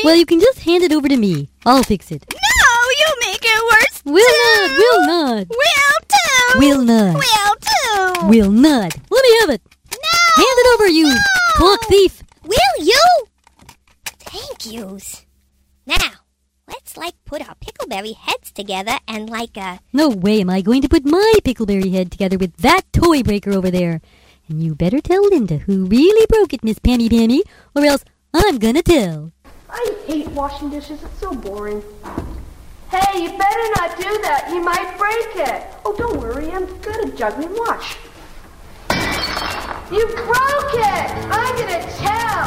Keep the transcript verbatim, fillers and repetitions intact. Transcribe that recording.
Well, you can just hand it over to me. I'll fix it. No, you'll make it worse. Will too. not, will not. Will too. Will not. Will too. Will not. Let me have it. No. Hand it over, you No. clock thief. Will you? Thank yous. Now, let's like put our pickleberry heads together and like uh No way am I going to put my pickleberry head together with that toy breaker over there. And you better tell Linda who really broke it, Miss Pammy Pammy, or else I'm gonna tell. I hate washing dishes. It's so boring. Hey, you better not do that. You might break it. Oh, don't worry. I'm gonna jug me wash. You broke it! I'm gonna tell!